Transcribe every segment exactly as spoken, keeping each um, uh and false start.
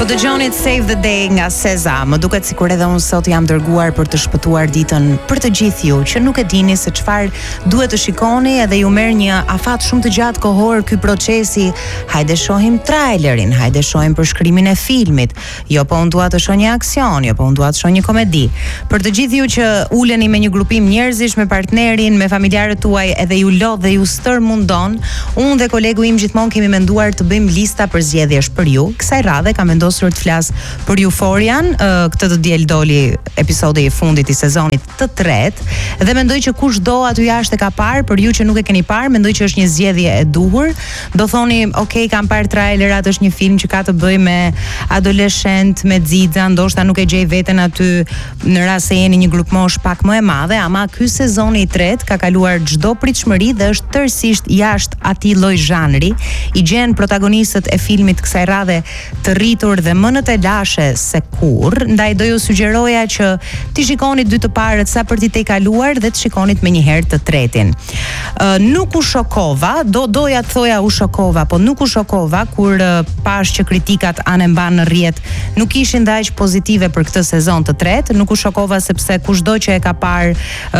Po dëgjoni Save the Day nga Seza. Më duket sikur edhe unë sot jam dërguar për të shpëtuar ditën për të gjithë ju që nuk e dini se çfarë duhet të shikoni edhe ju merr një afat shumë të gjatë kohor ky procesi. Hajde shohim trailerin, hajde shohim përshkrimin e filmit. Jo po unë dua të shoh një aksion, jo po unë dua të shoh një komedi. Për të gjithë ju që uleni me një grupim njerëzish, me partnerin, me familjarët tuaj edhe ju lodh dhe ju stërmundon, unë dhe kolegu im gjithmonë kemi menduar të bëjmë lista për zgjedhjesh për ju. Kësaj radhe kam vendosur të flas për Euphorian, uh, këtë të diel doli episodi i fundit i sezonit të tretë dhe mendoj që kushdo aty jashtë e ka parë, për ju që nuk e keni parë, mendoj që është një zgjedhje e duhur. Do thoni, ok, kam parë trailerat, është një film që ka të bëjë me adoleshent, me xixa, ndoshta nuk e gjej veten aty në rast se jeni një grup mosh pak më e madhe, ama ky sezoni i tretë ka kaluar çdo pritshmëri dhe është tërësisht jashtë atij lloj zhanri. I gjen protagonistët e filmit kësaj radhe të rritur dhe më në të lashe se kur, ndaj do ju sugjeroja që ti shikoni dy të parët sa për ti te kaluar dhe të shikonit me një herë të tretin. Uh, nuk u shokova, do doja të thoja u shokova, po nuk u shokova kur uh, pash që kritikat anë mban në rrjet nuk ishin dhe aq pozitive për këtë sezon të tretë. Nuk u shokova sepse kushdo që e ka parë,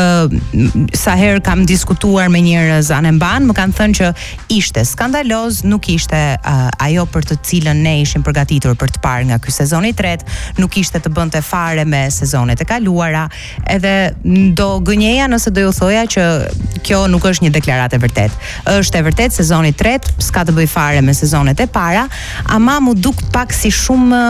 uh, sa herë kam diskutuar me njerëz anë mban, më kanë thënë që ishte skandaloz, nuk ishte uh, ajo për të cilën ne ishim përgatitur për të parë nga ky sezon i tretë, nuk ishte të bënte fare me sezonet e kaluara, edhe do gënjeja nëse do ju thoja që kjo nuk është një deklaratë e vërtetë. Është e vërtetë sezoni i tretë s'ka të bëjë fare me sezonet e para, ama mu duk pak si shumë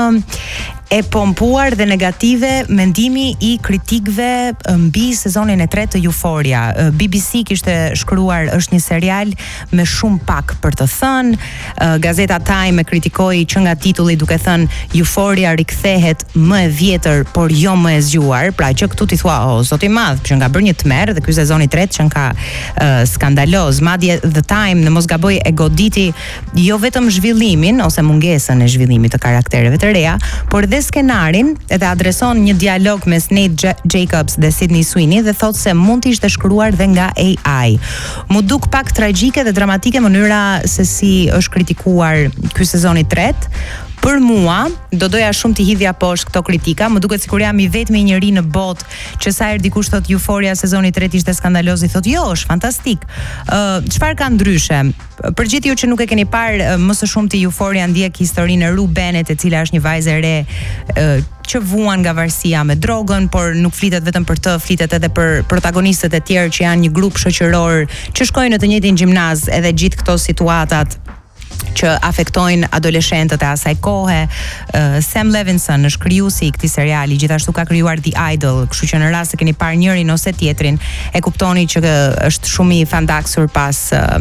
e pompuar dhe negative mendimi i kritikëve mbi sezonin e tretë të Euphoria. B B C kishte shkruar është një serial me shumë pak për të thënë. Gazeta Time e kritikoi që nga titulli duke thënë Euphoria rikthehet më e vjetër por jo më e zgjuar, pra që këtu ti thua, oh, zoti i madh, që nga bërë një tmerr dhe ky sezon i tretë që ka uh, skandaloz. Madje The Time në mos gaboj e goditi jo vetëm zhvillimin ose mungesën e zhvillimit të karaktereve të reja, por dhe skenarin edhe adreson një dialog mes Nate Jacobs dhe Sydney Sweeney dhe thot se mund të ishte shkruar dhe nga A I. Mu duk pak tragjike dhe dramatike mënyra se si është kritikuar ky sezon i tretë. Për mua, do doja shumë të hidhja poshtë këto kritika, më duket sikur jam i vetmi njeri në botë që sa herë dikush thot Euphoria sezoni i tretë ishte skandaloz, i thot jo, është fantastik. Uh, çfarë ka ndryshe? Për gjithë ju që nuk e keni parë, më së shumti Euphoria ndjek historinë e Rue Bennett, e cila është një vajzë e re uh, që vuan nga varësia me drogën, por nuk flitet vetëm për të, flitet edhe për protagonistët e tjerë që janë një grup shoqëror që shkojnë në të njëjtin gjimnaz, edhe gjithë këto situatat që afektojnë adoleshentët e asaj kohe. uh, Sam Levinson është krijuesi i këtij seriali, gjithashtu ka krijuar The Idol, kështu që në rast se keni parë njërin ose tjetrin, e kuptoni që është shumë i fandaksur pas uh,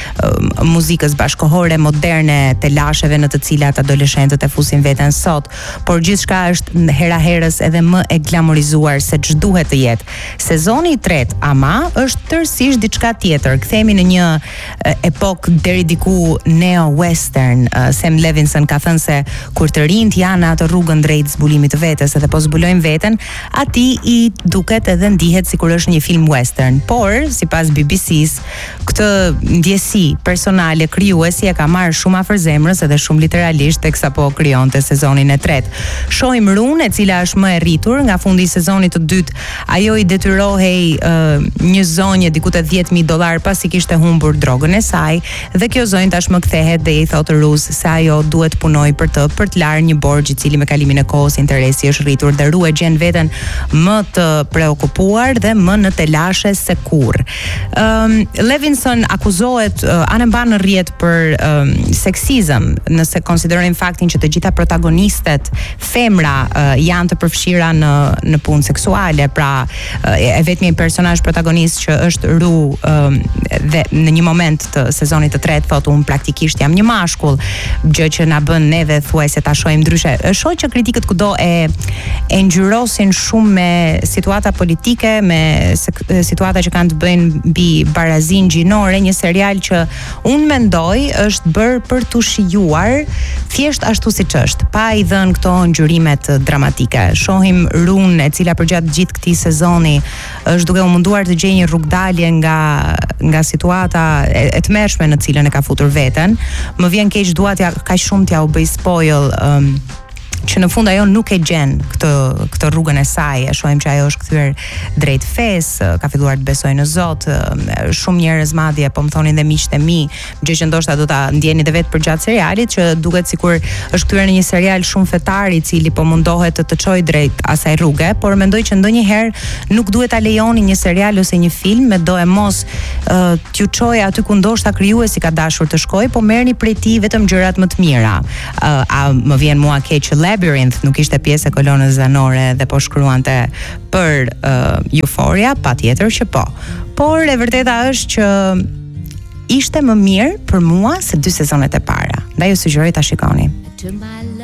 uh, muzikës bashkëkohore moderne të lasheve në të cilat adoleshentët e fusin veten sot, por gjithçka është hera herës edhe më e glamorizuar se ç'duhet të jetë. Sezoni i tretë ama është tërësisht diçka tjetër. Kthehemi në një uh, epokë deri diku neo western. uh, Sam Levinson ka thënë se kur të rinjt janë atë rrugën drejt zbulimit të vetes edhe po zbulojnë veten, atij i duket edhe ndihet sikur është një film western. Por sipas B B C-s, këtë ndjesi personale krijuesi e ka marrë shumë afër zemrës edhe shumë literalisht teksa po krijonte sezonin e tretë. Shohim Rune, e cila është më e rritur, nga fundi i sezonit të dytë, ajo i detyrohej uh, një zonjë diku te dhjetë mijë dollar pasi kishte humbur drogën e saj, dhe kjo zonjë tashmë kthehet dhe i thotë Rus se ajo duhet punoj për të për të larë një borxh i cili me kalimin e kohës interesi është rritur, dhe Ru e gjen veten më të preokupuar dhe më në telashe se kurr. Um, Levinson akuzohet uh, anë mban në rrjet për um, seksizëm, nëse konsiderojmë faktin që të gjitha protagonistet femra uh, janë të përfshira në në punë seksuale, pra uh, e vetmi personazh protagonist që është Ru um, dhe në një moment të sezonit të tretë thotë un praktikisht jam një mashkull, gjë që na bën neve thuajse ta shohim ndryshe. Shoh që kritikët kudo e e ngjyrosin shumë me situata politike, me situata që kanë të bëjnë mbi barazinë gjinore, një serial që unë mendoj është bërë për të shijuar thjesht ashtu siç është, pa i dhënë këto ngjyrimet dramatike. Shohim Rune, e cila përgjatë gjithë këtij sezoni është duke u munduar të gjejë një rrugdalje nga nga situata e, e tmerrshme në cilën e ka futur veten. Më vjen keq, dua t'ja kaq shumë t'ja u bëj spoil um, që në fund ajo nuk e gjen këtë këtë rrugën e saj. E shohim që ajo është kthyer drejt fesë, ka filluar të besojë në Zot. Shumë njerëz madje po më thonin dhe miqtë e mi, gjë që ndoshta do ta ndjeni edhe vetë përgjatë serialit, që duket sikur është kthyer në një serial shumë fetar i cili po mundohet të të çojë drejt asaj rruge, por mendoj që ndonjëherë nuk duhet ta lejoni një serial ose një film me do e mos uh, t'ju çojë aty ku ndoshta krijuesi ka dashur të shkojë, po merrni prej tij vetëm gjërat më të mira. Uh, a më vjen mua keq që Labyrinth nuk ishte pjesë e kolonës zanore dhe po shkruante për uh, Euphoria? Patjetër që po. Por e vërteta është që ishte më mirë për mua se dy sezonet e para. Ndaj ju sugjeroj ta shikoni.